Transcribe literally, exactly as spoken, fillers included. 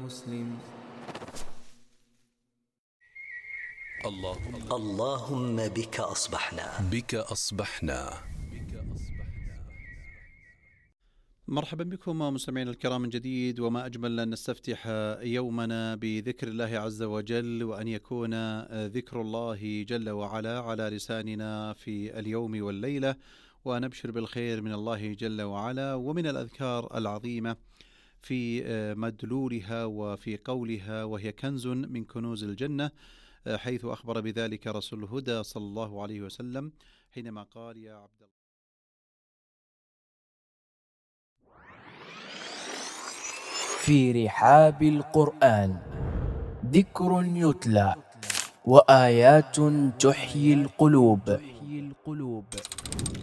مسلم. اللهم, اللهم بك أصبحنا بك أصبحنا. مرحبا بكم مستمعينا الكرام من جديد، وما أجمل أن نستفتح يومنا بذكر الله عز وجل، وأن يكون ذكر الله جل وعلا على لساننا في اليوم والليلة، ونبشر بالخير من الله جل وعلا ومن الأذكار العظيمة في مدلولها وفي قولها، وهي كنز من كنوز الجنة، حيث أخبر بذلك رسول الهدى صلى الله عليه وسلم حينما قال: يا عبد الله في رحاب القرآن ذكر يتلى وآيات تحيي القلوب.